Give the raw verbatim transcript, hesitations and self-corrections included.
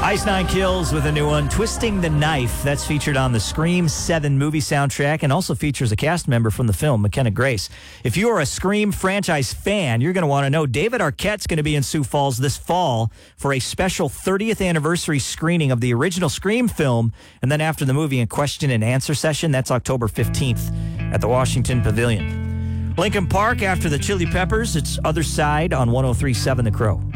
Ice Nine Kills with a new one, Twisting the Knife. That's featured on the Scream seven movie soundtrack and also features a cast member from the film, McKenna Grace. If you are a Scream franchise fan, you're going to want to know David Arquette's going to be in Sioux Falls this fall for a special thirtieth anniversary screening of the original Scream film. And then after the movie, a question and answer session. That's October fifteenth at the Washington Pavilion. Lincoln Park after the Chili Peppers. It's Other Side on one oh three point seven The Crow.